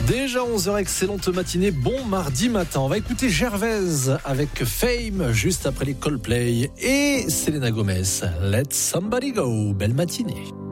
Déjà 11h, excellente matinée, bon mardi matin. On va écouter Gervaise avec Fame juste après les Coldplay et Selena Gomez. Let Somebody Go. Belle matinée.